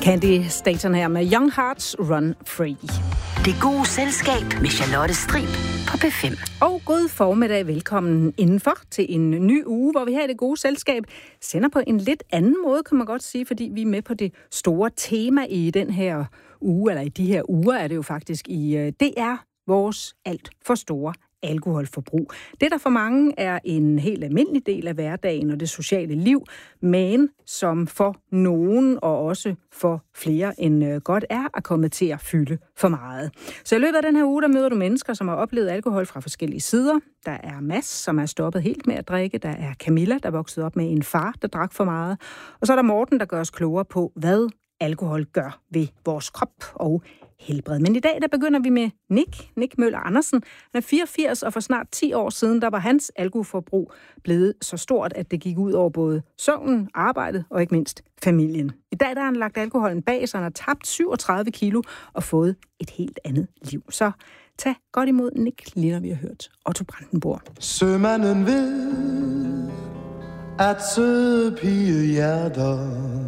Candy Staton her med Young Hearts Run Free. Det gode selskab med Charlotte Strib på P5. Og god formiddag, velkommen indenfor til en ny uge, hvor vi her i Det Gode Selskab sender på en lidt anden måde, kan man godt sige, fordi vi er med på det store tema i den her uge, eller i de her uger er det jo faktisk i DR, vores alt for store alkoholforbrug. Det, der for mange er en helt almindelig del af hverdagen og det sociale liv, men som for nogen og også for flere end godt er kommet til at fylde for meget. Så i løbet af den her uge, der møder du mennesker, som har oplevet alkohol fra forskellige sider. Der er Mads, som er stoppet helt med at drikke. Der er Camilla, der voksede op med en far, der drak for meget. Og så er der Morten, der gør os klogere på, hvad alkohol gør ved vores krop og helbred. Men i dag, der begynder vi med Nick Møller Andersen. Han er 84, og for snart 10 år siden, der var hans alkoholforbrug blevet så stort, at det gik ud over både søvnen, arbejdet og ikke mindst familien. I dag der har han lagt alkoholen bag sig, han har tabt 37 kilo og fået et helt andet liv. Så tag godt imod Nick, lige når vi har hørt Otto Brandenburg. Sømanden ved, at søde pigehjerter